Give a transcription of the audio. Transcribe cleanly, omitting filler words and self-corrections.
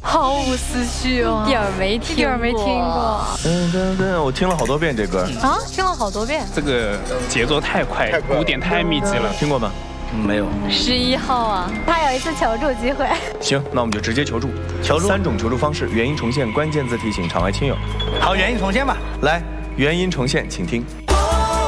毫无思绪哦， 一点儿没听过。 我听了好多遍这歌啊，听了好多遍。 这个节奏太快，鼓点太密集了， 听过吗？没有。 11号啊， 他有一次求助机会。 行，那我们就直接求助。3种求助方式：原音重现、关键字提醒、场外亲友。 好，原音重现吧。 来，原音重现，请听。